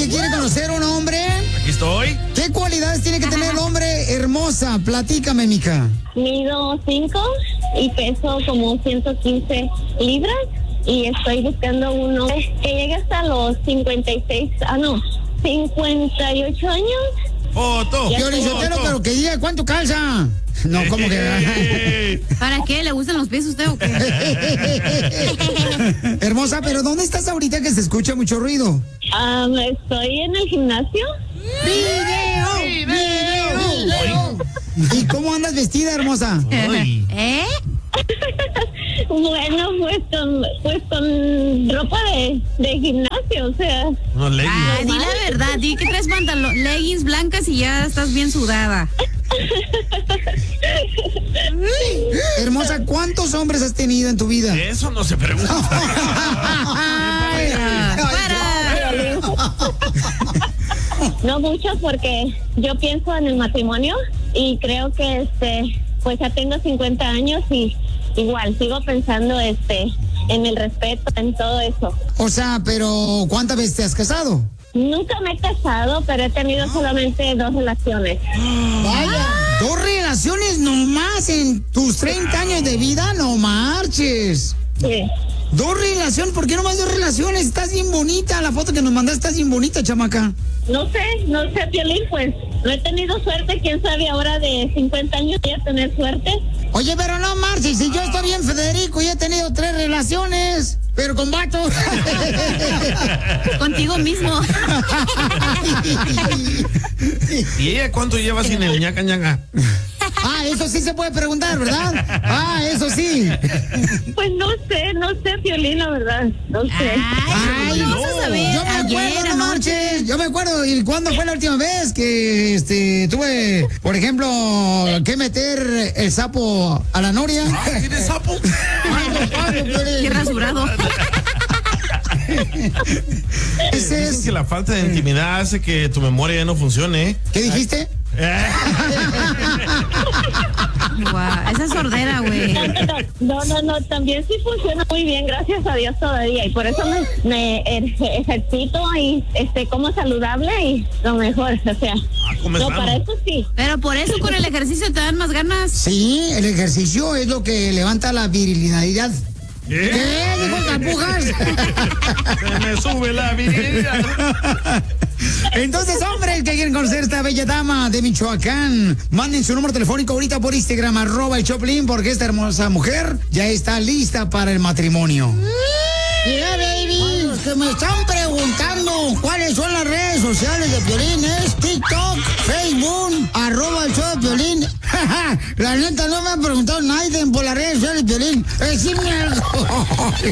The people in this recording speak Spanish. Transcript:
¿Usted quiere conocer a un hombre? Aquí estoy. ¿Qué cualidades tiene que tener el hombre, hermosa? Platícame, mica. Mido 5 y peso como 115 libras. Y estoy buscando uno que llegue hasta los 58 años. Foto. Pero que diga cuánto calza. No, ¿cómo que? ¿Para qué? ¿Le gustan los pies a usted o qué? Hermosa, pero ¿dónde estás ahorita que se escucha mucho ruido? Estoy en el gimnasio. ¡Video! ¿Y cómo andas vestida, hermosa? ¿Eh? Bueno, pues con ropa de gimnasio, o sea. No, leggings. Ah, di la verdad, di que traes leggings blancas y ya estás bien sudada. Hermosa, ¿cuántos hombres has tenido en tu vida? Eso no se pregunta. No muchos, porque yo pienso en el matrimonio y creo que pues ya tengo 50 años y igual sigo pensando en el respeto, en todo eso. O sea, pero ¿cuántas veces te has casado? Nunca me he casado, pero he tenido solamente 2 relaciones. Vaya, 2 relaciones nomás en tus 30 años de vida, no marches. Sí. 2 relaciones, ¿por qué nomás 2 relaciones? Estás bien bonita, la foto que nos mandaste estás bien bonita, chamaca. No sé, Piolín, pues no he tenido suerte, quién sabe ahora de 50 años voy a tener suerte. Oye, pero no marches, si yo estoy bien, Federico, y he tenido 3 relaciones, pero con vato. Contigo mismo. ¿Y ella cuánto lleva sin el ñaca ñaca? Ah, eso sí se puede preguntar, ¿verdad? Ah, eso sí. Pues no sé, Piolín, la verdad, no sé. Ay, no. Vas a saber. Yo me acuerdo, Ayer, no marches. Yo me acuerdo, ¿y cuándo fue la última vez que tuve, por ejemplo, que meter el sapo a la noria? ¿Tienes sapo? Qué rasurado. Dicen que la falta de intimidad hace que tu memoria ya no funcione. ¿Qué dijiste? Guau, esa es sordera, güey. No, también sí funciona muy bien, gracias a Dios todavía, y por eso me ejercito y como saludable y lo mejor, o sea, no, para eso sí. Pero por eso con el ejercicio te dan más ganas. Sí, el ejercicio es lo que levanta la virilidad. ¿Qué? ¿Dijo Capujas? Se me sube la virilidad. Entonces, hombres que quieren conocer a esta bella dama de Michoacán, manden su número telefónico ahorita por Instagram, @el Choplin, porque esta hermosa mujer ya está lista para el matrimonio. Yeah, baby. Los que me están preguntando cuáles son las redes sociales de Piolín es TikTok, Facebook, @el show de Piolín. La neta no me ha preguntado nadie por las redes sociales de Piolín. Decime algo.